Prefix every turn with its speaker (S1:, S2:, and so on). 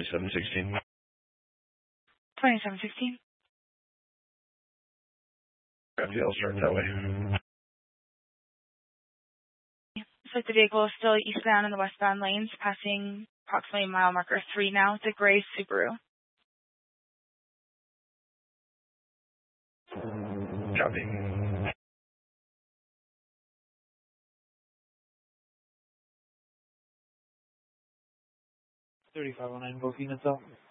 S1: 2716.
S2: 2716.
S1: I'll start that way.
S2: Looks like the vehicle is still eastbound in the westbound lanes, passing approximately mile marker 3 now. It's a gray Subaru.
S1: Copy.
S3: 3509, both units out.